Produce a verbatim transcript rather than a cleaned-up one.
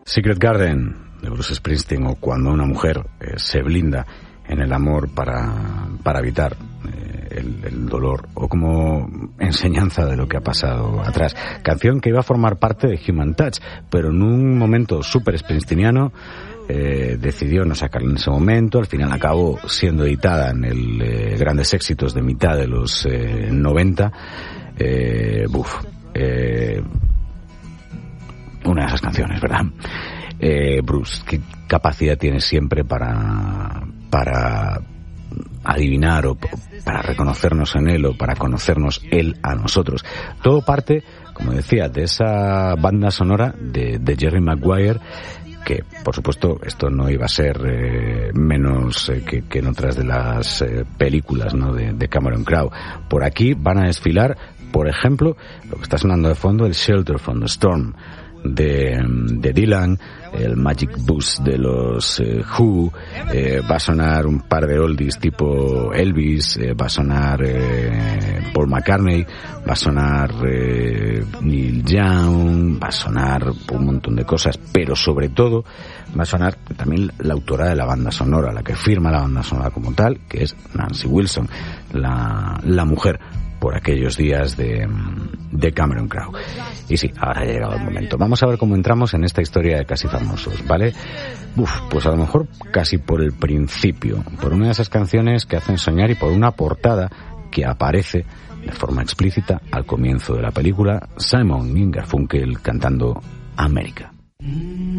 Secret Garden de Bruce Springsteen, o Cuando una mujer eh, se blinda en el amor para, para evitar eh, el, el dolor, o como enseñanza de lo que ha pasado atrás. Canción que iba a formar parte de Human Touch, pero en un momento súper springsteeniano eh, decidió no sacarla en ese momento. Al final acabó siendo editada en el eh, Grandes Éxitos de mitad de los eh, noventa. Eh, buf, eh, una de esas canciones, ¿verdad? Eh, Bruce, ¿qué capacidad tiene siempre para, para adivinar o para reconocernos en él, o para conocernos él a nosotros? Todo parte, como decía, de esa banda sonora de, de Jerry Maguire, que por supuesto esto no iba a ser eh, menos eh, que, que en otras de las eh, películas, ¿no?, de, de Cameron Crowe. Por aquí van a desfilar, por ejemplo, lo que está sonando de fondo, el Shelter from the Storm de, de Dylan, el Magic Bus de los eh, Who, eh, va a sonar un par de oldies tipo Elvis, eh, va a sonar eh, Paul McCartney, va a sonar eh, Neil Young, va a sonar un montón de cosas, pero sobre todo va a sonar también la autora de la banda sonora, la que firma la banda sonora como tal, que es Nancy Wilson, la, la mujer por aquellos días de, de Cameron Crowe. Y sí, ahora ha llegado el momento. Vamos a ver cómo entramos en esta historia de Casi Famosos, ¿vale? Uf, pues a lo mejor casi por el principio, por una de esas canciones que hacen soñar y por una portada que aparece de forma explícita al comienzo de la película, Simon y Garfunkel cantando América.